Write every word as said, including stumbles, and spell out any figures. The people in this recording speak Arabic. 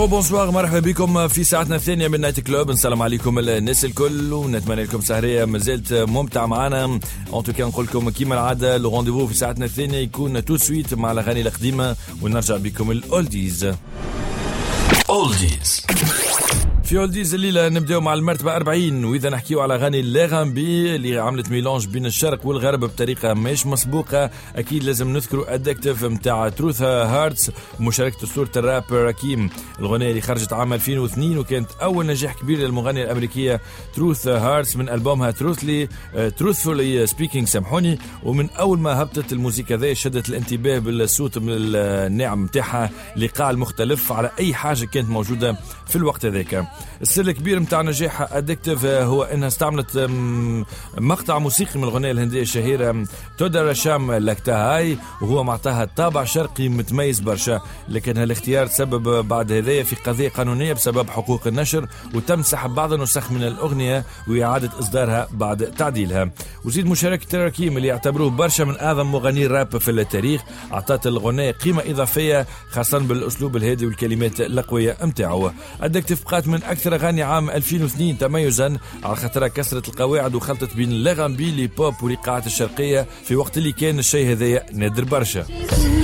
بونسوار، مرحبا بكم في ساعتنا الثانية من نايت كلوب. نسلم عليكم الناس الكل ونتمنى لكم سهرية مازالت ممتع معنا. ان توكا نقول لكم كيما العادة لو رونديفو في ساعتنا الثانية يكون تو سويت مع الأغاني القديمة ونرجع بكم الأولديز. أولديز في أولديز الليلة نبداو مع المرتبة أربعين، وإذا نحكيو على أغاني لاغامبي اللي عملت ميلانج بين الشرق والغرب بطريقة مش مسبوقة. أكيد لازم نذكروا أدكتيف متاع تروث هارتس مشاركة أسطورة الرابر ركيم. الغنية اللي خرجت عام ألفين واثنين وكانت أول نجاح كبير للمغنية الأمريكية تروث هارتس من ألبومها تروثلي تروثفولي سبيكينج سامحوني. ومن أول ما هبطت الموسيقى ذي شدت الانتباه بالصوت من الناعم متاعها لقاع المختلف على أي حاجة كانت موجودة في الوقت ذاك. السر الكبير متاع نجاحها أدكتيف هو أنها استعملت مقطع موسيقي من الغنية الهندية الشهيرة تودا رشام لاكتاهاي، وهو معطاها طابع شرقي متميز برشا. لكن هالاختيار تسبب بعد هذايا في قضية قانونية بسبب حقوق النشر، وتم سحب بعض النسخ من الأغنية وإعادة إصدارها بعد تعديلها. وزيد مشاركة ركيم اللي يعتبروه برشا من أعظم مغني الراب في التاريخ أعطت الغنية قيمة إضافية خاصة بالأسلوب الهادي والكلمات القوية متاعه. أدكتيف بقات من أكثر أغاني عام ألفين واثنين تميزا على خاطرها كسرت القواعد وخلطت بين لاغامبي لي بوب والإيقاعات الشرقية في وقت اللي كان الشيء هذايا نادر برشا.